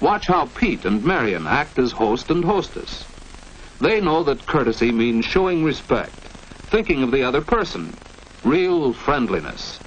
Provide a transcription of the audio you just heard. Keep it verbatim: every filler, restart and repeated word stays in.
Watch how Pete and Marion act as host and hostess. They know that courtesy means showing respect, thinking of the other person, real friendliness.